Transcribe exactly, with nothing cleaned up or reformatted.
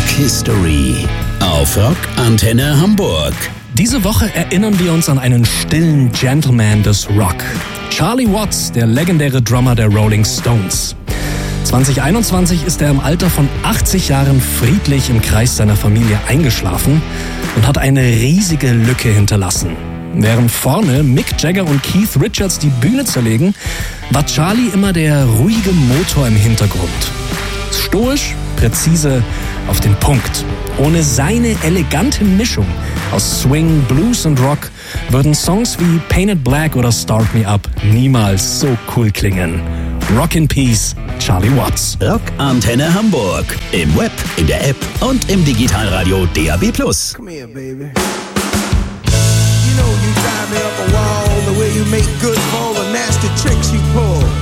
History auf Rock Antenne Hamburg. Diese Woche erinnern wir uns an einen stillen Gentleman des Rock. Charlie Watts, der legendäre Drummer der Rolling Stones. zwanzig einundzwanzig ist er im Alter von achtzig Jahren friedlich im Kreis seiner Familie eingeschlafen und hat eine riesige Lücke hinterlassen. Während vorne Mick Jagger und Keith Richards die Bühne zerlegen, war Charlie immer der ruhige Motor im Hintergrund. Stoisch, präzise, auf den Punkt. Ohne seine elegante Mischung aus Swing, Blues und Rock würden Songs wie Painted Black oder Start Me Up niemals so cool klingen. Rock in Peace, Charlie Watts. Rock Antenne Hamburg. Im Web, in der App und im Digitalradio D A B plus. Come here, baby. You know you drive me up a wall, the way you make good for all the nasty tricks you